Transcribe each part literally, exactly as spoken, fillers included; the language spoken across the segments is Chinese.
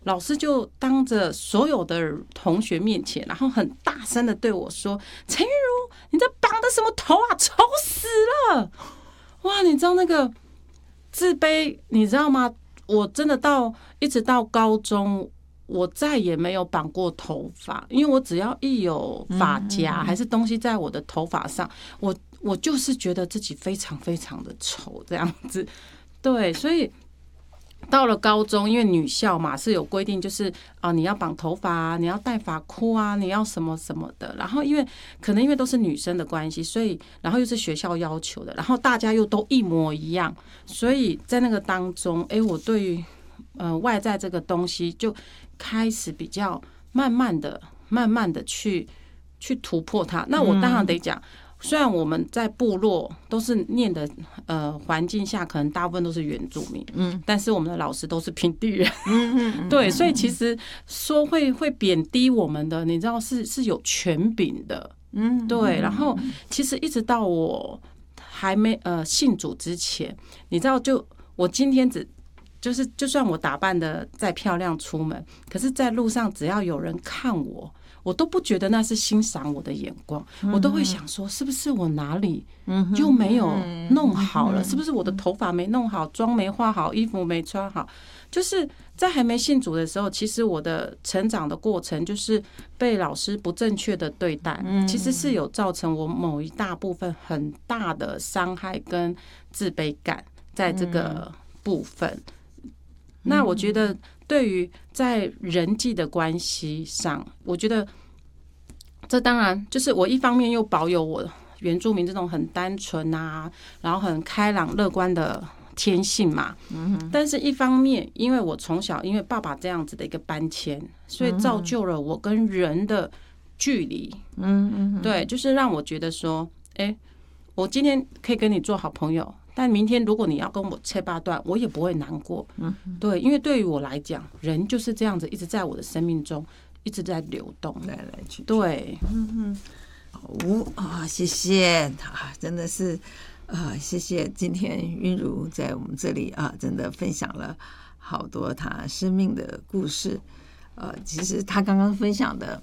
老师就当着所有的同学面前，然后很大声的对我说：“陈韵如，你在绑的什么头啊？丑死了！”哇，你知道那个自卑，你知道吗？我真的到一直到高中，我再也没有绑过头发，因为我只要一有发夹还是东西在我的头发上，我我就是觉得自己非常非常的丑这样子。对，所以到了高中，因为女校嘛是有规定，就是啊你要绑头发啊，你要戴发箍啊，你要什么什么的。然后因为可能因为都是女生的关系，所以然后又是学校要求的，然后大家又都一模一样，所以在那个当中，哎，我对于呃外在这个东西就开始比较慢慢的、慢慢的去去突破它。那我当然得讲。虽然我们在部落都是念的呃环境下，可能大部分都是原住民，嗯，但是我们的老师都是平地人，嗯嗯，对，所以其实说会会贬低我们的，你知道是是有权柄的，嗯，对。然后其实一直到我还没呃信主之前，你知道，就我今天只就是就算我打扮的再漂亮出门，可是在路上只要有人看我。我都不觉得那是欣赏我的眼光，我都会想说，是不是我哪里就没有弄好了？是不是我的头发没弄好，妆没化好，衣服没穿好？就是在还没信主的时候，其实我的成长的过程就是被老师不正确的对待，其实是有造成我某一大部分很大的伤害跟自卑感在这个部分。那我觉得。对于在人际的关系上，我觉得这当然就是我一方面又保有我原住民这种很单纯啊，然后很开朗乐观的天性嘛。但是一方面，因为我从小因为爸爸这样子的一个搬迁，所以造就了我跟人的距离。嗯，对，就是让我觉得说，哎，我今天可以跟你做好朋友。但明天如果你要跟我切八段，我也不会难过。嗯，对，因为对于我来讲，人就是这样子，一直在我的生命中一直在流动， 来来去去。 对， 嗯嗯，好啊，谢谢啊，真的是啊，谢谢今天韵如在我们这里啊，真的分享了好多她生命的故事。呃，其实她刚刚分享的，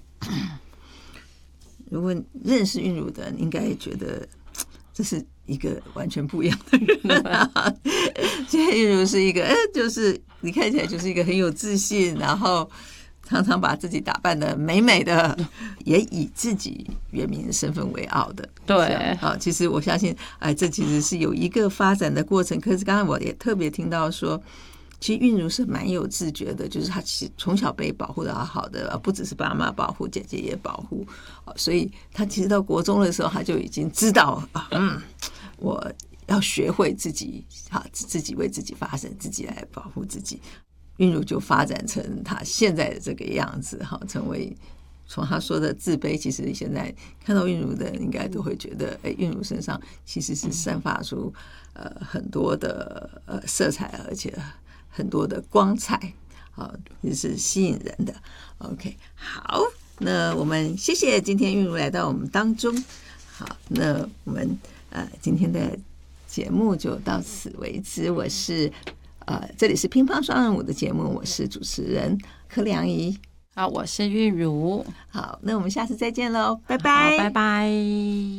如果认识韵如的人，应该觉得这是一个完全不一样的人啊！现在韵如是一个，就是你看起来就是一个很有自信，然后常常把自己打扮得美美的，也以自己原民身份为傲的。 对啊，其实我相信，哎，这其实是有一个发展的过程。可是刚才我也特别听到说，其实韵如是蛮有自觉的，就是她其实从小被保护的好好的，不只是爸妈保护，姐姐也保护，所以她其实到国中的时候，她就已经知道啊，嗯，我要学会自己啊，自己为自己发声，自己来保护自己。韵如就发展成她现在的这个样子，哈，成为从她说的自卑，其实现在看到韵如的人应该都会觉得，哎，韵如身上其实是散发出呃很多的呃色彩，而且很多的光彩，啊，也是吸引人的。OK， 好，那我们谢谢今天韵如来到我们当中。好，那我们呃今天的节目就到此为止。我是呃这里是乒乓双人舞的节目，我是主持人柯良仪。 好，我是韵如。 好，那我们下次再见喽，拜拜， 拜拜。